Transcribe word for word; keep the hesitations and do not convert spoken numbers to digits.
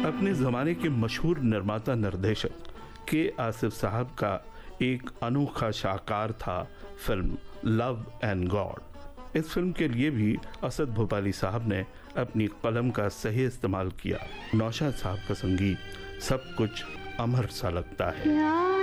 अपने ज़माने के मशहूर निर्माता निर्देशक के आसिफ साहब का एक अनोखा शाहकार था फिल्म लव एंड गॉड। इस फिल्म के लिए भी असद भोपाली साहब ने अपनी कलम का सही इस्तेमाल किया। नौशाद साहब का संगीत सब कुछ अमर सा लगता है।